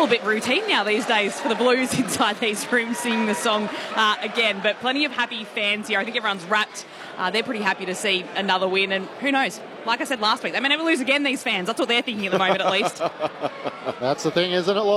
all a bit routine now these days for the Blues inside these rooms singing the song again. But plenty of happy fans here. I think everyone's wrapped. They're pretty happy to see another win. And who knows? Like I said last week, they may never lose again, these fans. That's what they're thinking at the moment, at least. That's the thing, isn't it, Laura?